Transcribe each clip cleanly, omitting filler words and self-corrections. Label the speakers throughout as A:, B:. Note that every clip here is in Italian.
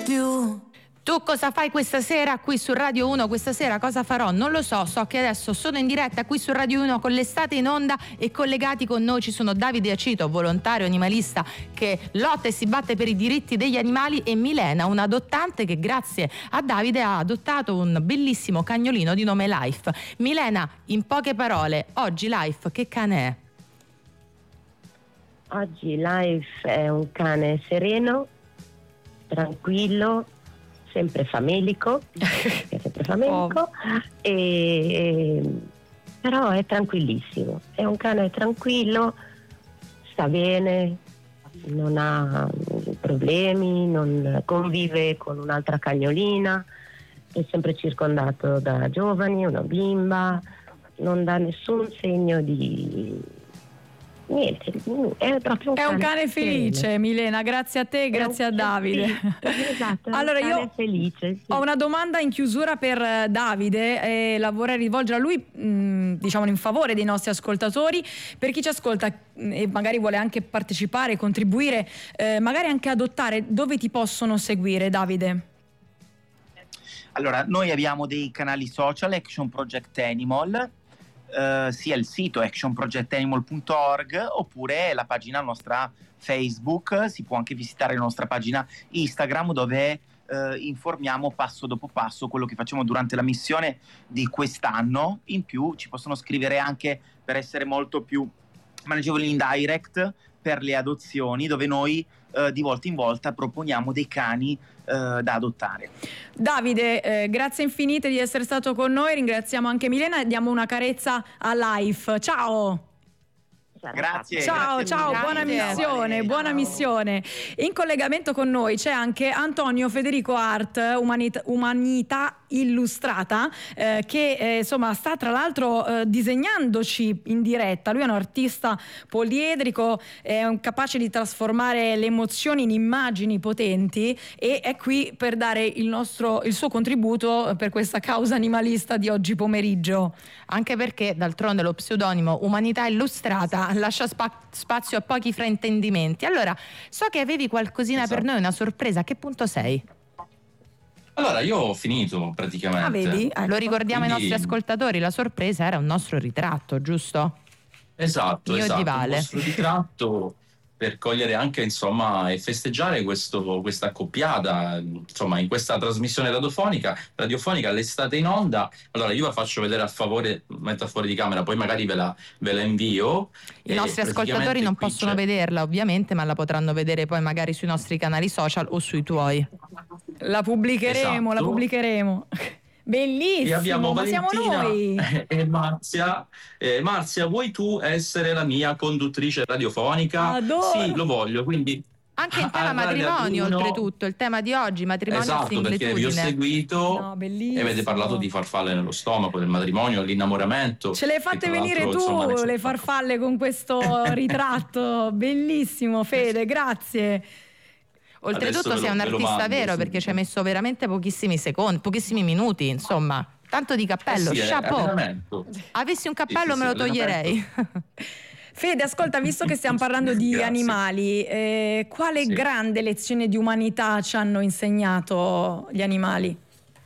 A: più.
B: Tu cosa fai questa sera qui su Radio 1? Questa sera cosa farò? Non lo so, so che adesso sono in diretta qui su Radio 1 con l'estate in onda e collegati con noi ci sono Davide Acito, volontario animalista che lotta e si batte per i diritti degli animali, e Milena, un'adottante che grazie a Davide ha adottato un bellissimo cagnolino di nome Life. Milena, in poche parole, oggi Life che cane è?
C: Oggi Life è un cane sereno, tranquillo, sempre famelico, però è tranquillissimo, è un cane tranquillo, sta bene, non ha problemi, non convive con un'altra cagnolina, è sempre circondato da giovani, una bimba, non dà nessun segno di niente, è proprio
D: un cane felice, sereno. Milena, grazie a te, grazie a Davide.
C: Esatto,
D: allora io
C: felice, sì.
D: Ho una domanda in chiusura per Davide e la vorrei rivolgere a lui, diciamo in favore dei nostri ascoltatori, per chi ci ascolta e magari vuole anche partecipare, contribuire, magari anche adottare. Dove ti possono seguire, Davide?
E: Allora, noi abbiamo dei canali social, Action Project Animal, sia il sito actionprojectanimal.org oppure la pagina nostra Facebook. Si può anche visitare la nostra pagina Instagram, dove informiamo passo dopo passo quello che facciamo durante la missione di quest'anno. In più ci possono scrivere anche per essere molto più maneggevoli in direct per le adozioni, dove noi di volta in volta proponiamo dei cani da adottare.
D: Davide, grazie infinite di essere stato con noi, ringraziamo anche Milena e diamo una carezza a Life. Ciao!
E: Grazie.
D: Ciao,
E: grazie
D: ciao, buona missione, buona missione. In collegamento con noi c'è anche Antonio Federico Art, Umanità Illustrata, che insomma sta tra l'altro disegnandoci in diretta. Lui è un artista poliedrico, è capace di trasformare le emozioni in immagini potenti e è qui per dare il suo contributo per questa causa animalista di oggi pomeriggio.
B: Anche perché d'altronde lo pseudonimo Umanità Illustrata lascia spazio a pochi fraintendimenti. Allora, so che avevi qualcosina per noi, una sorpresa. A che punto sei?
F: Allora, io ho finito praticamente.
B: Ah, vedi? Lo ricordiamo ai nostri ascoltatori, la sorpresa era un nostro ritratto, giusto?
F: Esatto,
B: Mio
F: esatto,
B: di Vale.
F: Un nostro ritratto per cogliere anche, insomma, e festeggiare questa accoppiata, insomma, in questa trasmissione radiofonica l'estate in onda. Allora io la faccio vedere a favore, metto fuori di camera, poi magari ve la invio.
B: I nostri ascoltatori non possono vederla ovviamente, ma la potranno vedere poi magari sui nostri canali social o sui tuoi.
D: La pubblicheremo,
F: esatto.
D: La pubblicheremo. Bellissimo,
F: e abbiamo
D: ma
F: Valentina
D: siamo noi.
F: E Marzia. Marzia, vuoi tu essere la mia conduttrice radiofonica?
D: Adoro.
F: Sì, lo voglio, quindi
B: anche in tema matrimonio, oltretutto, il tema di oggi, matrimonio e
F: esatto,
B: singletudine.
F: perché vi ho seguito e avete parlato di farfalle nello stomaco, del matrimonio, l'innamoramento.
D: Ce le hai fatte venire tu, le farfalle, con questo ritratto. Bellissimo, Fede, grazie.
B: Oltretutto sei un artista vero, perché ci hai messo veramente pochissimi secondi, pochissimi minuti, insomma. Tanto di cappello, chapeau. Avessi un cappello me lo toglierei.
D: Fede, ascolta, visto che stiamo parlando di animali, quale grande lezione di umanità ci hanno insegnato gli animali?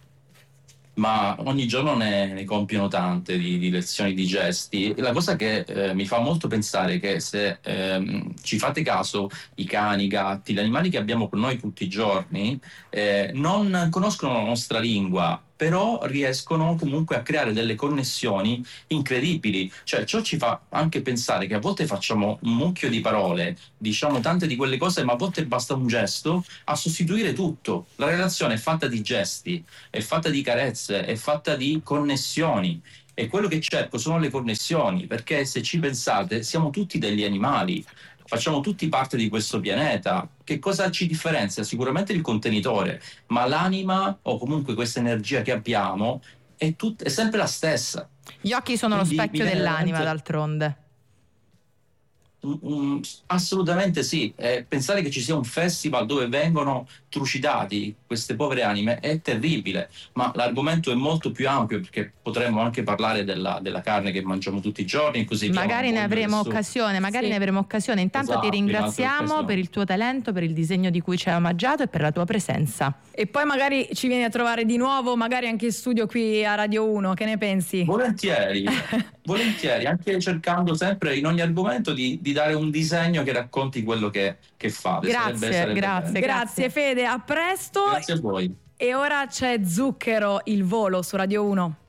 F: Ma ogni giorno ne compiono tante di lezioni, di gesti. La cosa che mi fa molto pensare è che se ci fate caso, i cani, i gatti, gli animali che abbiamo con noi tutti i giorni non conoscono la nostra lingua, però riescono comunque a creare delle connessioni incredibili. Cioè, ciò ci fa anche pensare che a volte facciamo un mucchio di parole, diciamo tante di quelle cose, ma a volte basta un gesto a sostituire tutto. La relazione è fatta di gesti, è fatta di carezze, è fatta di connessioni. E quello che cerco sono le connessioni, perché se ci pensate siamo tutti degli animali, facciamo tutti parte di questo pianeta. Che cosa ci differenzia? Sicuramente il contenitore, ma l'anima o comunque questa energia che abbiamo è sempre la stessa.
B: Gli occhi sono lo specchio dell'anima, d'altronde.
F: Assolutamente sì. Pensare che ci sia un festival dove vengono trucidati queste povere anime è terribile, ma l'argomento è molto più ampio, perché potremmo anche parlare della carne che mangiamo tutti i giorni, così
B: magari ne avremo occasione,
D: Sì.
B: Intanto
F: Esatto,
B: ti ringraziamo per il tuo talento, per il disegno di cui ci hai omaggiato e per la tua presenza.
D: E poi magari ci vieni a trovare di nuovo, magari anche in studio qui a Radio 1, che ne pensi?
F: Volentieri, anche cercando sempre in ogni argomento di dare un disegno che racconti quello che fate. Sarebbe bello.
D: Grazie Fede, a presto.
F: Grazie a voi.
D: E ora c'è Zucchero, il volo su Radio 1.